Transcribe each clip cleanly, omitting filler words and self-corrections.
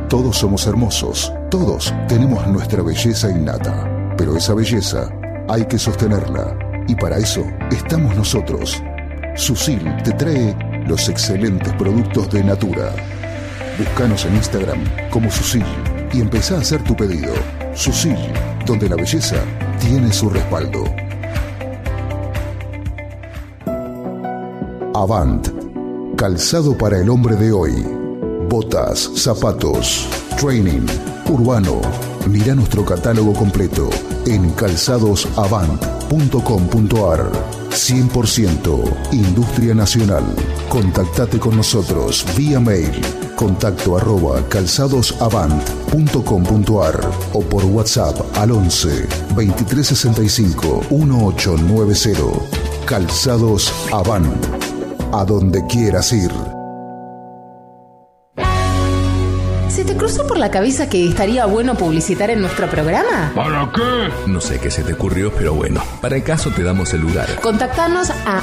Todos somos hermosos, todos tenemos nuestra belleza innata, pero esa belleza hay que sostenerla y para eso estamos nosotros. Susil te trae los excelentes productos de Natura. Búscanos en Instagram como Susil y empezá a hacer tu pedido. Susil, donde la belleza tiene su respaldo. Avant, calzado para el hombre de hoy. Botas, zapatos, training, urbano. Mira nuestro catálogo completo en calzadosavant.com.ar. 100% Industria Nacional. Contactate con nosotros vía mail contacto@calzadosavant.com.ar o por WhatsApp al 11 2365 1890. Calzados Avant. A donde quieras ir. ¿Se te cruzó por la cabeza que estaría bueno publicitar en nuestro programa? ¿Para qué? No sé qué se te ocurrió, pero bueno, para el caso te damos el lugar. Contactanos a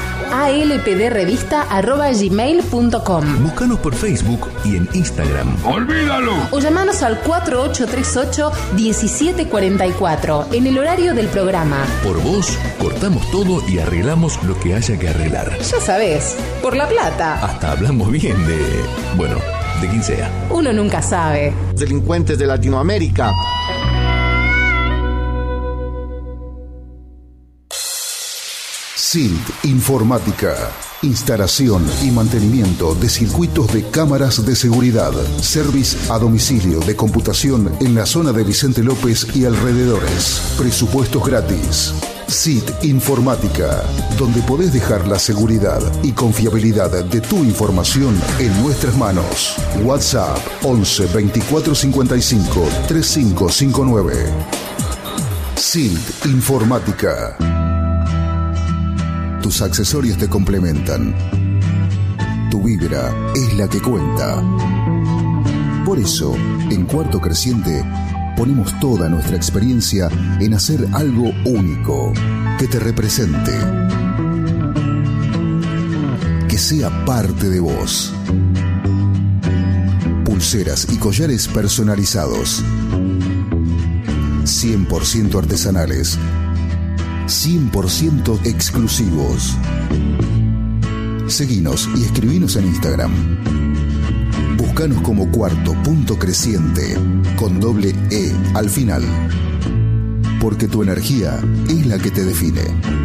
alpdrevista@gmail.com. Búscanos por Facebook y en Instagram. ¡Olvídalo! O llamanos al 4838-1744 en el horario del programa. Por vos, cortamos todo y arreglamos lo que haya que arreglar. Ya sabés, por la plata. Hasta hablamos bien de... bueno, de quien sea. Uno nunca sabe. Delincuentes de Latinoamérica. SILT Informática. Instalación y mantenimiento de circuitos de cámaras de seguridad. Service a domicilio de computación en la zona de Vicente López y alrededores. Presupuestos gratis. SIT Informática, donde podés dejar la seguridad y confiabilidad de tu información en nuestras manos. WhatsApp 11 24 55 3559. SIT Informática. Tus accesorios te complementan. Tu vibra es la que cuenta. Por eso, en Cuarto Creciente, ponemos toda nuestra experiencia en hacer algo único, que te represente, que sea parte de vos. Pulseras y collares personalizados, 100% artesanales, 100% exclusivos. Seguinos y escribinos en Instagram. Búscanos como Cuarto.Creciente con doble E al final, porque tu energía es la que te define.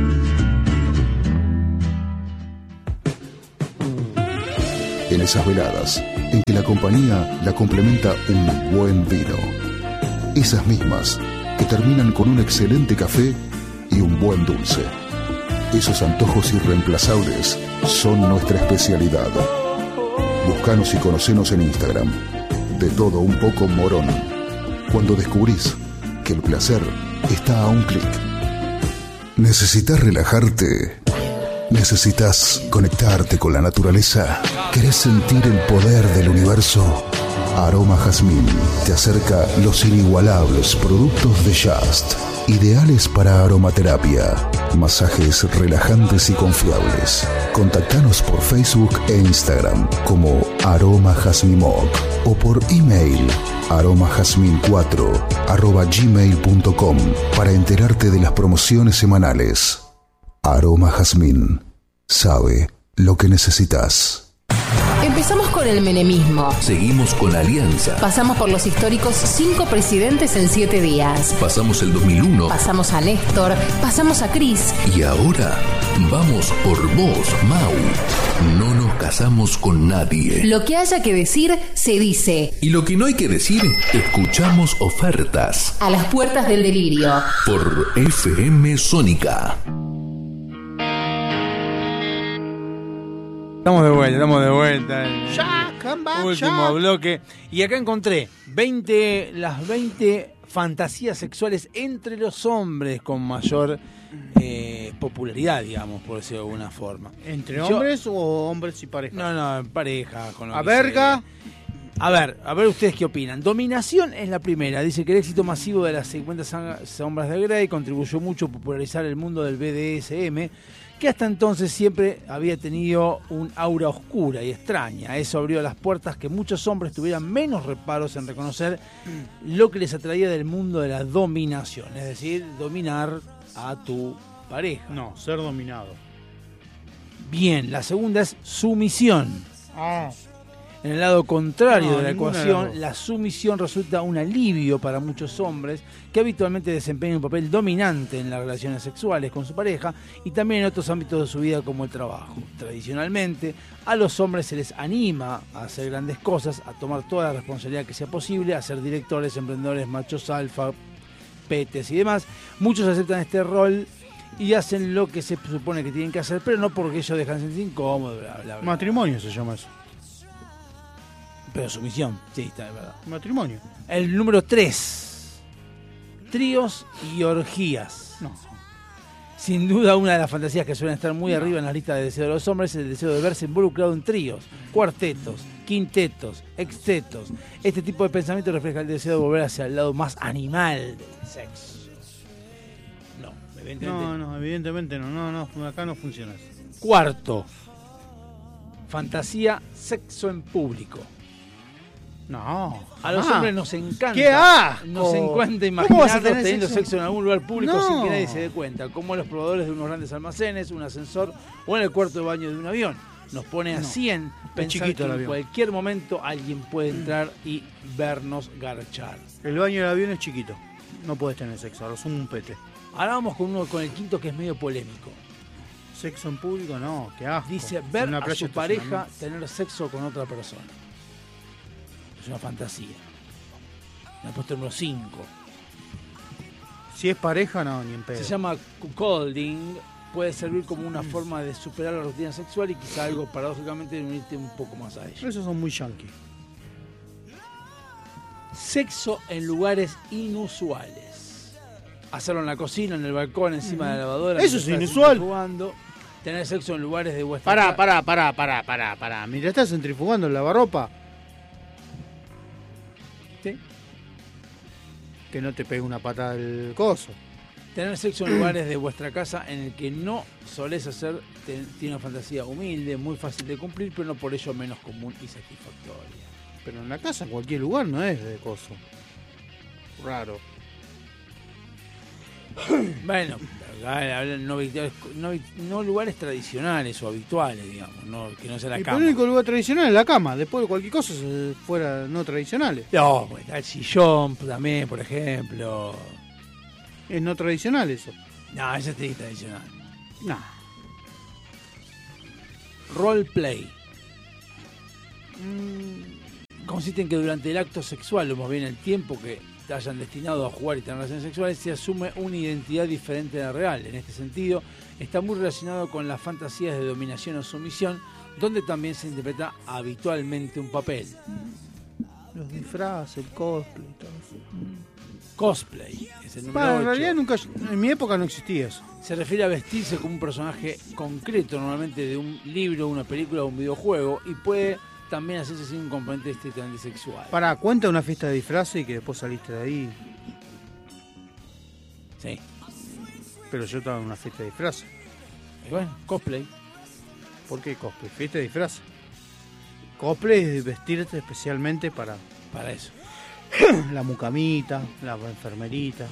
En esas veladas en que la compañía la complementa un buen vino, esas mismas que terminan con un excelente café y un buen dulce. Esos antojos irreemplazables son nuestra especialidad. Búscanos y conocenos en Instagram. De todo un poco Morón. Cuando descubrís que el placer está a un clic. ¿Necesitas relajarte? ¿Necesitas conectarte con la naturaleza? ¿Querés sentir el poder del universo? Aroma Jazmín te acerca los inigualables productos de Just, ideales para aromaterapia, masajes relajantes y confiables. Contactanos por Facebook e Instagram como Aroma Jazmimoc o por email aromajazmin4@gmail.com para enterarte de las promociones semanales. Aroma Jazmín sabe lo que necesitas. Empezamos con el menemismo. Seguimos con la Alianza. Pasamos por los históricos 5 presidentes en 7 días. Pasamos el 2001. Pasamos a Néstor. Pasamos a Cris. Y ahora vamos por vos, Mau. No nos casamos con nadie. Lo que haya que decir, se dice. Y lo que no hay que decir, escuchamos ofertas. A las puertas del delirio. Por FM Sónica. Estamos de vuelta. Último bloque. Y acá encontré las 20 fantasías sexuales entre los hombres con mayor popularidad, digamos, por decirlo de alguna forma. ¿Entre hombres o hombres y parejas? No, en pareja. Con lo ¿A verga? A ver ustedes qué opinan. Dominación es la primera. Dice que el éxito masivo de las 50 sombras de Grey contribuyó mucho a popularizar el mundo del BDSM, que hasta entonces siempre había tenido un aura oscura y extraña. Eso abrió las puertas que muchos hombres tuvieran menos reparos en reconocer lo que les atraía del mundo de la dominación, es decir, dominar a tu pareja. No, ser dominado. Bien, la segunda es sumisión. En el lado contrario de la ecuación, la sumisión resulta un alivio para muchos hombres que habitualmente desempeñan un papel dominante en las relaciones sexuales con su pareja y también en otros ámbitos de su vida como el trabajo. Tradicionalmente, a los hombres se les anima a hacer grandes cosas, a tomar toda la responsabilidad que sea posible, a ser directores, emprendedores, machos alfa, petes y demás. Muchos aceptan este rol y hacen lo que se supone que tienen que hacer, pero no porque ellos dejan de sentirse incómodos, bla, bla, bla. Matrimonio se llama eso. Pero sumisión, sí, está de verdad. Matrimonio. El número 3. Tríos y orgías. No. Sin duda una de las fantasías que suelen estar muy arriba en las listas de deseos de los hombres es el deseo de verse involucrado en tríos, cuartetos, quintetos, extetos. Este tipo de pensamiento refleja el deseo de volver hacia el lado más animal del sexo. No, evidentemente no. No, acá no funciona eso. Cuarto. Fantasía sexo en público. No. A los hombres nos encanta. ¡Qué asco! Nos encanta imaginarnos teniendo sexo en algún lugar público sin que nadie se dé cuenta, como en los probadores de unos grandes almacenes, un ascensor o en el cuarto de baño de un avión. Nos pone a 100 pensar que en cualquier momento alguien puede entrar y vernos garchar. El baño del avión es chiquito. No puedes tener sexo, ahora son un pete. Ahora vamos con el quinto, que es medio polémico. Sexo en público, no, qué asco. Dice, ver a su pareja tener sexo con otra persona. Es una fantasía. Me ha puesto el número 5. Si es pareja, no, ni en pedo. Se llama cuckolding. Puede servir como una forma de superar la rutina sexual y quizá algo paradójicamente de unirte un poco más a ella. Pero esos son muy yankees. Sexo en lugares inusuales. Hacerlo en la cocina, en el balcón, encima de la lavadora. Eso es inusual. Tener sexo en lugares de vuestra Pará. Mira, estás centrifugando el lavarropa. ¿Sí? Que no te pegue una patada del coso. Tener sexo en lugares de vuestra casa en el que no solés hacer, tiene una fantasía humilde, muy fácil de cumplir, pero no por ello menos común y satisfactoria. Pero en la casa, en cualquier lugar, no es de coso. Raro. Bueno, no lugares tradicionales o habituales, digamos, no, que no sea la cama. El único lugar tradicional es la cama, después de cualquier cosa fuera no tradicionales. No, pues está el sillón también, por ejemplo. ¿Es no tradicional eso? No, eso es tradicional. No. Roleplay. Consiste en que durante el acto sexual, o más bien el tiempo que te hayan destinado a jugar y tener relaciones sexuales, se asume una identidad diferente de la real. En este sentido, está muy relacionado con las fantasías de dominación o sumisión, donde también se interpreta habitualmente un papel. Los disfraces, el cosplay, todo eso. Cosplay es el número 8. En realidad nunca, en mi época no existía eso. Se refiere a vestirse como un personaje concreto, normalmente de un libro, una película o un videojuego, y puede también hacerse sin un componente estrictamente sexual. Cuenta una fiesta de disfraces y que después saliste de ahí. Sí. Pero yo estaba en una fiesta de disfraces. Y bueno, cosplay. ¿Por qué cosplay? Fiesta de disfraces. Cosplay es vestirte especialmente para eso. La mucamita, la enfermerita.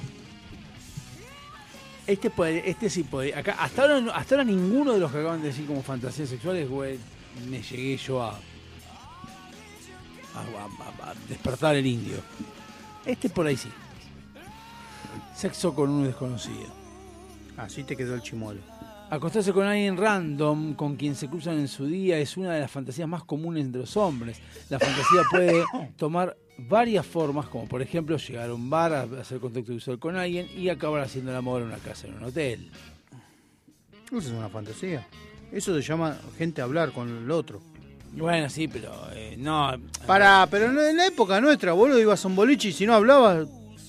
Este sí puede. Acá, hasta ahora ninguno de los que acaban de decir como fantasías sexuales, güey, me llegué yo a despertar el indio. Este por ahí sí. Sexo con un desconocido. Así te quedó el chimuelo. Acostarse con alguien random con quien se cruzan en su día es una de las fantasías más comunes entre los hombres. La fantasía puede tomar varias formas, como por ejemplo llegar a un bar a hacer contacto visual con alguien y acabar haciendo el amor en una casa, en un hotel. Eso es una fantasía. Eso se llama gente hablar con el otro. Bueno, sí, pero no. Pero en la época nuestra, boludo, ibas a un boliche y si no hablabas.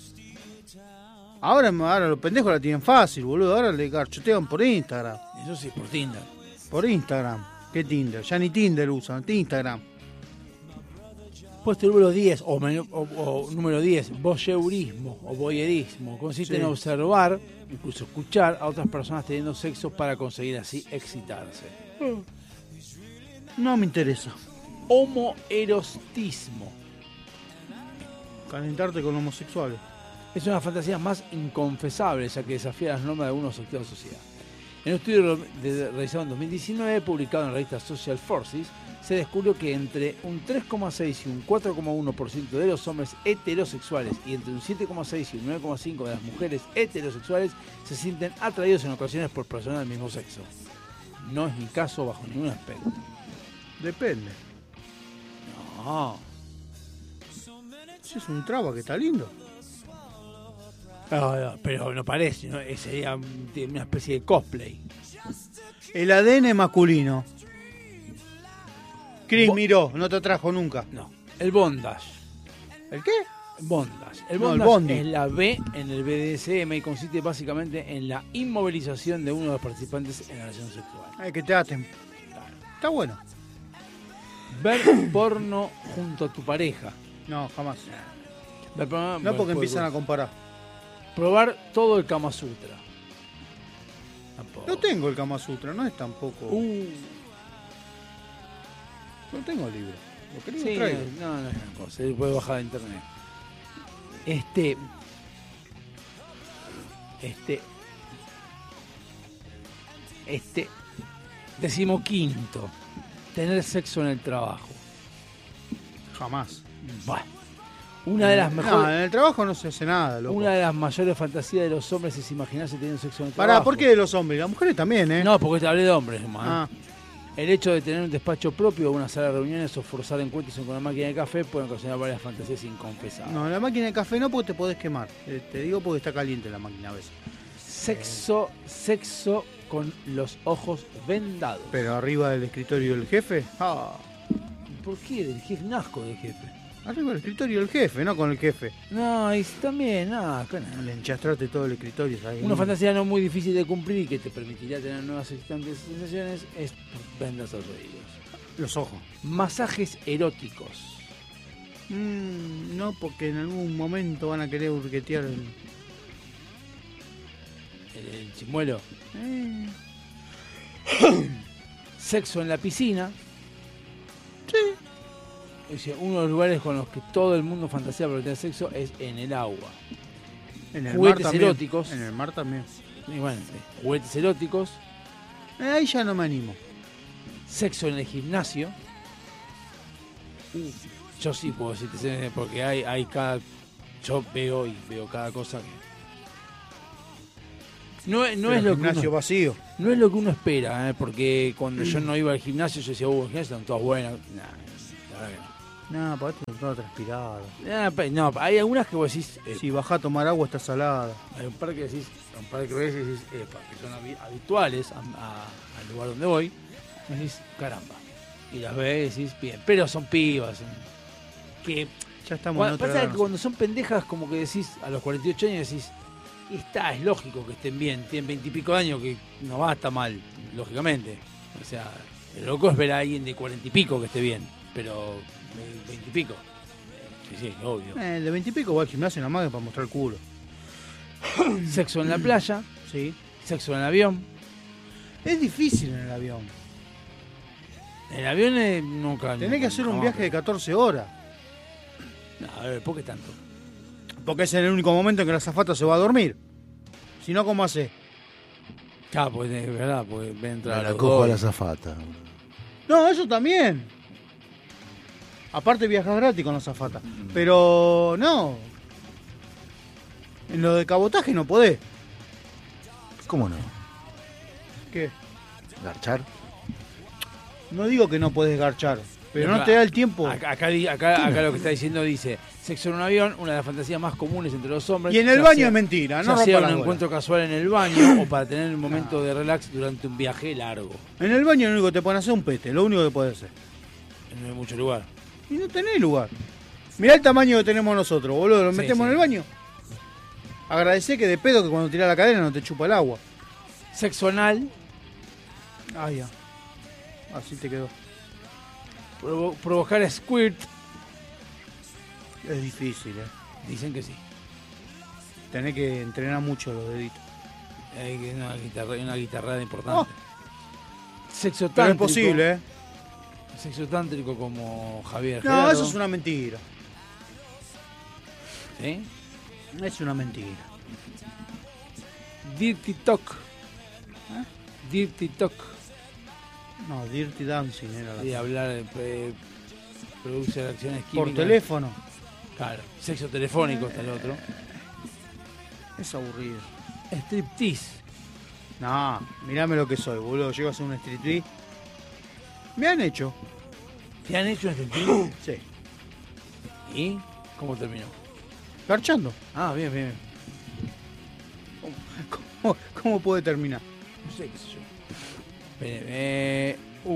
Ahora los pendejos la tienen fácil, boludo. Ahora le garchotean por Instagram. Eso sí, por Tinder. Por Instagram. ¿Qué Tinder? Ya ni Tinder usan, Instagram. Puesto número 10, o número 10, voyeurismo o voyerismo. Consiste en observar, incluso escuchar a otras personas teniendo sexo para conseguir así excitarse. No me interesa. Homoerotismo. Calentarte con homosexuales. Es una fantasía más inconfesable, ya que desafía las normas de algunos sectores de la sociedad. En un estudio realizado en 2019, publicado en la revista Social Forces, se descubrió que entre un 3,6 y un 4,1% de los hombres heterosexuales y entre un 7,6 y un 9,5% de las mujeres heterosexuales se sienten atraídos en ocasiones por personas del mismo sexo. No es mi caso bajo ningún aspecto. Depende. No. Si es un traba que está lindo. No, pero no parece, ¿no? Sería una especie de cosplay. El ADN masculino. Chris miró, no te atrajo nunca. No. El bondage. ¿El qué? Bondage. El No, el bondage bondi. es la B en el BDSM y consiste básicamente en la inmovilización de uno de los participantes en la relación sexual. Que te aten. Está bueno. Ver porno junto a tu pareja. No, jamás. Ver porno, No, porque empiezan a comparar. probar todo el Kama Sutra. Tampoco. No tengo el Kama Sutra, no es tampoco. No tengo el libro. Lo quería Sí, traigo. no es una cosa, se puede bajar de internet. Decimoquinto, tener sexo en el trabajo. Jamás. Bueno, una de las No, mejores, en el trabajo no se hace nada, loco. una de las mayores fantasías de los hombres es imaginarse teniendo sexo en el Pará, trabajo. ¿por qué de los hombres? Las mujeres también, ¿eh? No, porque te hablé de hombres, man. Ah, El hecho de tener un despacho propio, una sala de reuniones o forzar encuentros con una máquina de café pueden ocasionar varias fantasías inconfesables. no, la máquina de café no porque te podés quemar. Te digo porque está caliente la máquina a veces. Sexo con los ojos vendados. Pero arriba del escritorio del jefe. ¿Por qué? Del jefe, nazco del jefe. Arriba del escritorio del jefe, no con el jefe. No, y también, nada. Le enchastraste todo el escritorio. ¿Sabes? Una fantasía no muy difícil de cumplir y que te permitiría tener nuevas excitantes sensaciones es vendas los oídos. Los ojos. Masajes eróticos. No, porque en algún momento van a querer burquetear el... El chimuelo. Sexo en la piscina. Sí. Dice, uno de los lugares con los que todo el mundo fantasea para tener sexo es en el agua. En el Juguetes mar también. eróticos. En el mar también. Y bueno, sí, juguetes eróticos. Ahí ya no me animo. Sexo en el gimnasio. Yo sí puedo decirte, porque hay cada... Yo veo cada cosa que... No es lo que gimnasio uno, vacío. no es lo que uno espera, porque cuando yo no iba al gimnasio yo decía, el gimnasio están todas buenas. Nah, la verdad que no. No, para esto está todo transpirado. No, hay algunas que vos decís... Si bajás a tomar agua está salada. Hay un par que decís, un par que ves y decís, que son habituales al lugar donde voy. Y decís, caramba. Y las ves y decís, bien. Pero son pibas. Que Ya estamos en otra pasa edad. que cuando son pendejas, como que decís, a los 48 años decís, es lógico que estén bien. Tienen 20 y pico de años, que no va a estar mal, lógicamente. O sea, lo loco es ver a alguien de 40 y pico que esté bien. Pero 20 y pico. Sí, obvio. El de 20 y pico va al gimnasio nada más que para mostrar el culo. Sexo en la playa, Sí. sexo en el avión. Es difícil en el avión. En el avión nunca... Tenés que hacer un no, viaje de 14 horas. No, a ver, ¿por qué tanto? Porque es el único momento en que la azafata se va a dormir. Si no, ¿cómo hace? Claro, pues es verdad, pues ven a entrar Me a la los cojo dos. a la azafata. No, eso también. Aparte viajas gratis con la azafata. Pero no. En lo de cabotaje no podés. ¿Cómo no? ¿Qué? ¿Garchar? No digo que no podés garchar. Pero no Acá- te da el tiempo. Acá lo que está diciendo dice, sexo en un avión, una de las fantasías más comunes entre los hombres. Y en el ya baño sea- es mentira, ya no sea rompa un las bolas. encuentro casual en el baño o para tener un momento de relax durante un viaje largo. En el baño lo único que te pueden hacer es un pete, lo único que podés hacer. No hay mucho lugar. Y no tenés lugar. Mirá el tamaño que tenemos nosotros, boludo. Lo Sí, metemos sí. en el baño. Agradecé que de pedo que cuando tirás la cadena no te chupa el agua. Sexo anal, Ah, ya. Así te quedó. provocar squirt, Es difícil, Dicen que sí. Tenés que entrenar mucho los deditos. Hay una guitarrada importante. Sexo Pero tántrico. es posible, Sexo tántrico como Javier No, Gerardo. eso es una mentira. ¿Sí? Es una mentira. Dirty Talk. Dirty Talk. No, Dirty Dancing era la De hablar, produce acciones químicas. Por teléfono. Claro. Sexo telefónico está el otro. Es aburrido. Striptease. No, mirame lo que soy, boludo. Llego a hacer un striptease. Me han hecho. ¿Te han hecho un striptease? Sí. ¿Y cómo terminó? Garchando. Ah, bien, bien. ¿Cómo puede terminar? No sé qué sé yo.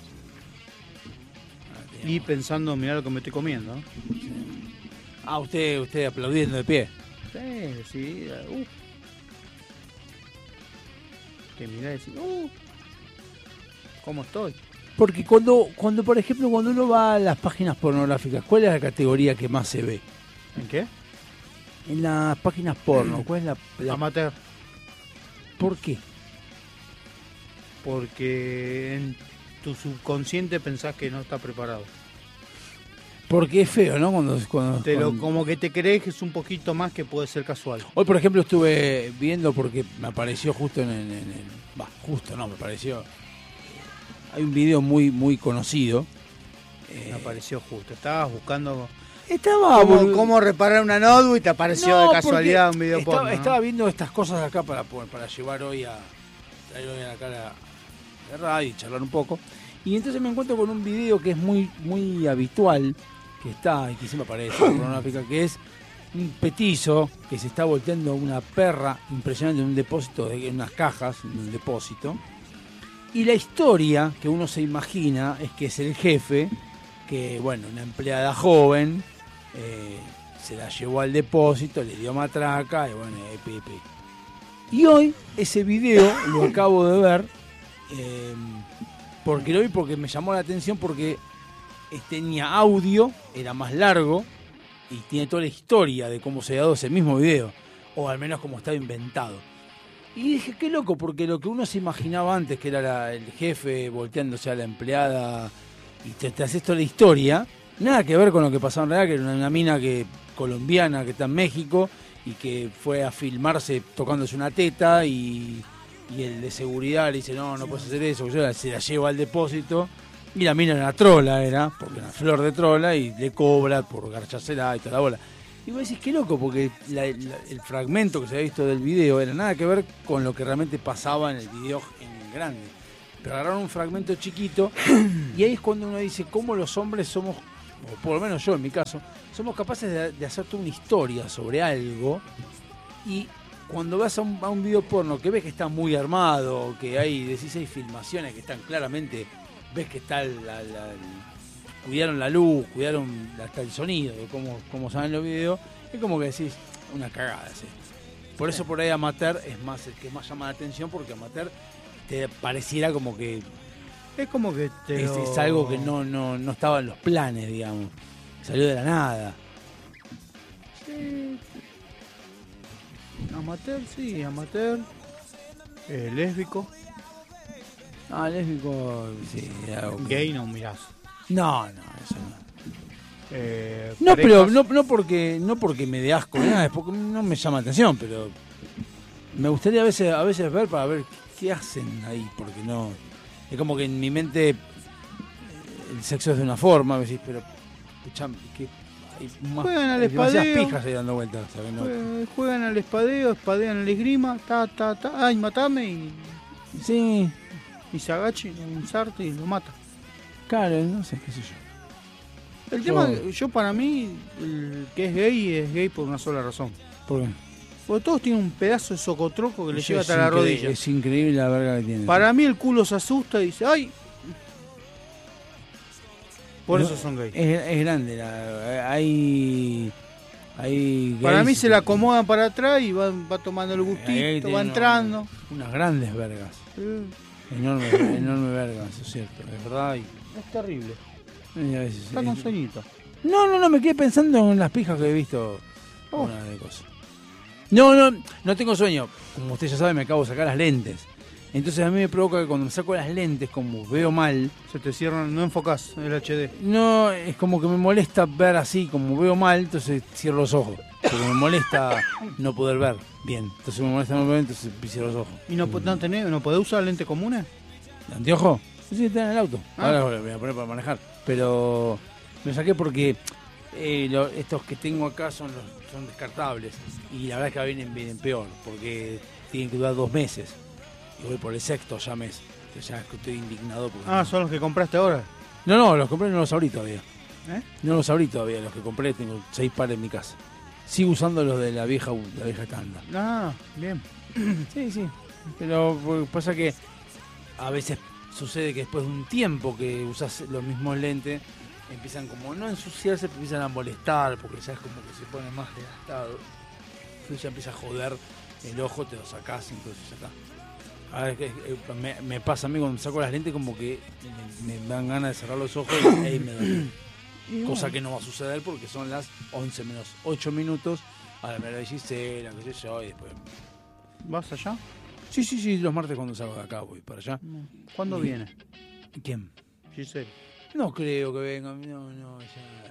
Y pensando, mirá lo que me estoy comiendo. ¿No? Ah, usted aplaudiendo de pie. Sí. Que mirá y decir, ¿cómo estoy? Porque cuando, por ejemplo, cuando uno va a las páginas pornográficas, ¿cuál es la categoría que más se ve? ¿En qué? En las páginas porno, ¿cuál es la... Amateur. ¿Por qué? Porque en tu subconsciente pensás que no está preparado. Porque es feo, ¿no? Cuando Como que te crees que es un poquito más que puede ser casual. Hoy, por ejemplo, estuve viendo porque me apareció justo me apareció. Hay un video muy conocido. Me apareció justo. Estabas buscando cómo reparar una notebook y te apareció de casualidad un video porno. Estaba viendo estas cosas acá para llevar hoy traer hoy acá la radio y charlar un poco. Y entonces me encuentro con un video que es muy habitual, que está y que siempre aparece en la pornográfica, que es un petizo que se está volteando una perra impresionante en un depósito, en unas cajas, en un depósito. Y la historia que uno se imagina es que es el jefe, que bueno, una empleada joven, se la llevó al depósito, le dio matraca y bueno, Y hoy ese video lo acabo de ver, porque lo vi porque me llamó la atención, porque tenía audio, era más largo y tiene toda la historia de cómo se ha dado ese mismo video, o al menos cómo estaba inventado. Y dije, qué loco, porque lo que uno se imaginaba antes, que era el jefe volteándose a la empleada y te haces toda la historia, nada que ver con lo que pasaba en realidad, que era una mina colombiana que está en México y que fue a filmarse tocándose una teta y el de seguridad le dice, no puedes hacer eso, se la lleva al depósito y la mina era una trola, porque era una flor de trola y le cobra por garchársela y toda la bola. Y vos decís, qué loco, porque el fragmento que se había visto del video era nada que ver con lo que realmente pasaba en el video en grande. Pero agarraron un fragmento chiquito y ahí es cuando uno dice cómo los hombres somos, o por lo menos yo en mi caso, somos capaces de hacer toda una historia sobre algo, y cuando vas a un video porno que ves que está muy armado, que hay 16 filmaciones que están claramente, ves que está cuidaron la luz, cuidaron hasta el sonido, de cómo salen los videos, es como que decís, una cagada es esto. Por eso por ahí Amateur es más el que más llama la atención, porque Amateur te pareciera como que es como que es algo que no estaba en los planes, digamos, salió de la nada. Sí. Amateur, lésbico. Lésbico, sí. Gay no mirás. No, eso no. No, pero no porque me dé asco, nada, es porque no me llama la atención, pero me gustaría a veces ver para ver qué hacen ahí, porque no, es como que en mi mente el sexo es de una forma, me decís, pero escuchame, que hay juegan al demasiadas espadeo, pijas ahí dando vueltas, ¿sabes? No. Juegan al espadeo, espadean al esgrima, ay, matame, y sí, y se agacha y lo insarte y lo mata. Claro, no sé, qué sé yo. El tema, yo para mí, el que es gay por una sola razón. ¿Por qué? Porque todos tienen un pedazo de socotroco que le llega hasta la rodilla. Es increíble la verga que tiene. Para mí el culo se asusta y dice, ¡ay! Por eso son gays. Es grande, hay para gays mí se la acomodan para atrás y va tomando el gustito, va entrando. Unas grandes vergas. Enorme vergas, eso es cierto, es verdad. Es terrible. A veces, está con sueñito. No, me quedé pensando en las pijas que he visto. Una de cosas. No tengo sueño. Como usted ya sabe, me acabo de sacar las lentes. Entonces a mí me provoca que cuando me saco las lentes, como veo mal... Se te cierran, no enfocás el HD. No, es como que me molesta ver así, como veo mal, entonces cierro los ojos. Porque me molesta no poder ver bien. Entonces me molesta no poder ver, entonces cierro los ojos. ¿Y no podés usar lentes comunes? ¿Anteojo? Sí, está en el auto. Ahora me voy a poner para manejar. Pero me saqué porque estos que tengo acá son descartables. Y la verdad es que vienen peor, porque tienen que durar 2 meses. Y voy por el 6º ya mes. Entonces ya estoy indignado. Porque ¿Son los que compraste ahora? No, los compré, no los abrí todavía. No los abrí todavía, los que compré, tengo 6 pares en mi casa. Sigo usando los de la vieja tanda. Ah, bien. Sí. Pero pasa que a veces sucede que después de un tiempo que usas los mismos lentes, empiezan como no a ensuciarse, pero empiezan a molestar, porque ya es como que se pone más desgastado. Entonces ya empieza a joder el ojo, te lo sacás y entonces ya está. A ver, me pasa a mí cuando me saco las lentes como que me dan ganas de cerrar los ojos y ahí me duele. Cosa que no va a suceder porque son las 11 menos 8 minutos. Ahora me la Gisela, qué sé yo, y después... ¿Vas allá? Sí, los martes cuando salgo de acá voy para allá. ¿Cuándo viene? ¿Quién? Gisela. No creo que venga, no, ya...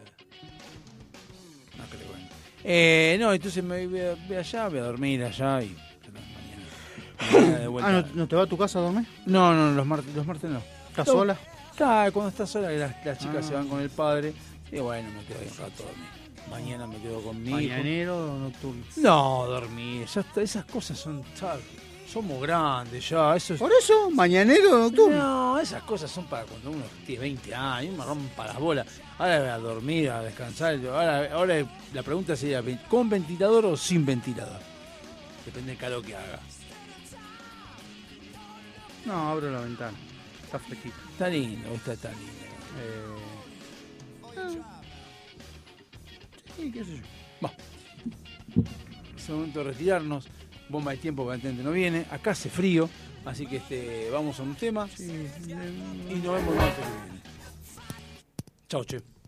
No creo, no, entonces me voy allá, voy a dormir allá y... Mañana de vuelta. ¿No te va a tu casa a dormir? No, los martes no. ¿Estás sola? Cuando estás sola, las chicas se van con el padre. Y bueno, me quedo ahí un rato a dormir. Mañana me quedo con mi hijo. ¿Mañanero o nocturno? No, dormir. Ya está, esas cosas son... Somos grandes ya. ¿Por eso? ¿Mañanero o nocturno? No, esas cosas son para cuando uno tiene 20 años. Me rompa las bolas. Ahora voy a dormir, a descansar. Ahora la pregunta sería, ¿con ventilador o sin ventilador? Depende del calor que haga. No, abro la ventana. Está fresquito. Está lindo, está lindo. Sí, qué sé yo. Va. Es el momento de retirarnos. Bomba de tiempo aparentemente no viene. Acá hace frío. Así que vamos a un tema. Y nos vemos el martes que viene. Chau, che.